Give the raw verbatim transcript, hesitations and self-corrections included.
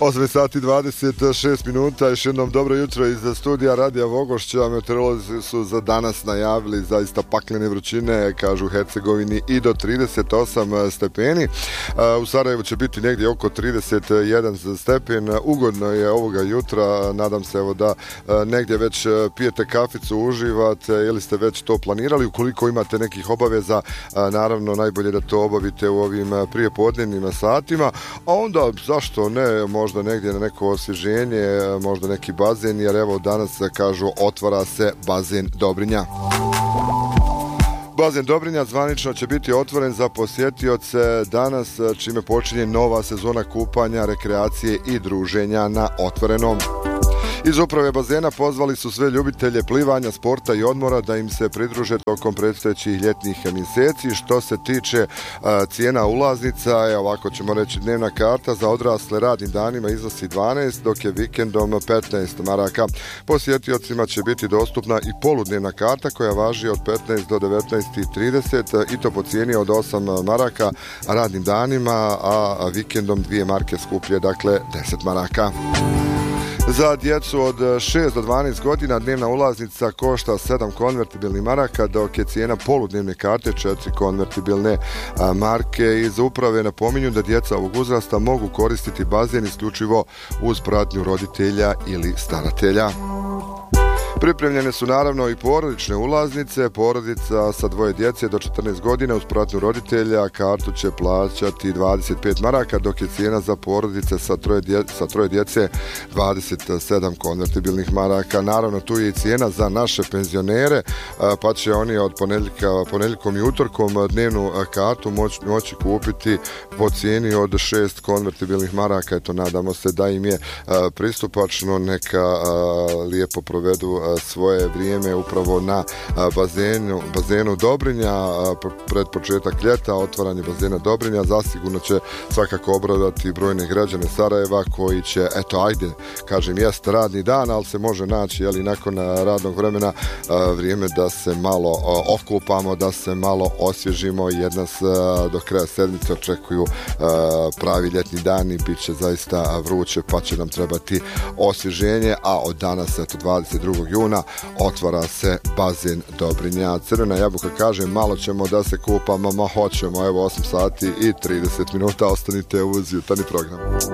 osam sati dvadeset šest minuta, još jednom dobro jutro iz studija Radija Vogošća. Meteorolozi su za danas najavili zaista paklene vrućine, kažu u Hercegovini i do trideset osam stepeni. U Sarajevu će biti negdje oko trideset jedan stepen. Ugodno je ovoga jutra, nadam se evo da negdje već pijete kaficu, uživate ili ste već to planirali. Ukoliko imate nekih obaveza, naravno najbolje da to obavite u ovim prijepodnevnim satima, a onda zašto ne, možda negdje na neko osvježenje, možda neki bazen, jer evo danas kažu otvara se bazen Dobrinja. Bazen Dobrinja zvanično će biti otvoren za posjetioce danas, čime počinje nova sezona kupanja, rekreacije i druženja na otvorenom. Iz uprave bazena pozvali su sve ljubitelje plivanja, sporta i odmora da im se pridruže tokom predstojećih ljetnih mjeseci. Što se tiče uh, cijena ulaznica, je ovako ćemo reći, dnevna karta za odrasle radnim danima iznosi dvanaest, dok je vikendom petnaest maraka. Posjetiocima će biti dostupna i poludnevna karta koja važi od petnaest do devetnaest trideset i to po cijeni od osam maraka radnim danima, a vikendom dvije marke skuplje, dakle deset maraka. Za djecu od šest do dvanaest godina dnevna ulaznica košta sedam konvertibilnih maraka, dok je cijena poludnevne karte četiri konvertibilne marke. Iz uprave napominju da djeca ovog uzrasta mogu koristiti bazen isključivo uz pratnju roditelja ili staratelja. Pripremljene su naravno i porodične ulaznice. Porodica sa dvoje djece do četrnaest godina uz pratnju roditelja kartu će plaćati dvadeset pet maraka, dok je cijena za porodice sa troje, dje, sa troje djece dvadeset sedam konvertibilnih maraka. Naravno tu je i cijena za naše penzionere, pa će oni od ponedjeljka, ponedjeljkom i utorkom dnevnu kartu moći, moći kupiti po cijeni od šest konvertibilnih maraka. Eto, nadamo se da im je pristupačno, neka lijepo provedu svoje vrijeme upravo na bazenu, bazenu Dobrinja pred početak ljeta. Otvaranje bazena Dobrinja zasigurno će svakako obradovati brojne građane Sarajeva koji će, eto ajde, kažem, jest radni dan, ali se može naći, jeli, nakon radnog vremena vrijeme da se malo okupamo, da se malo osvježimo, jer nas do kraja sedmice očekuju pravi ljetni dani, bit će zaista vruće, pa će nam trebati osvježenje, a od danas, eto, dvadeset drugog juna otvara se bazen Dobrinja. Crvena jabuka kaže, malo ćemo da se kupamo, ma hoćemo, evo osam sati i trideset minuta, ostanite uz jutarnji program.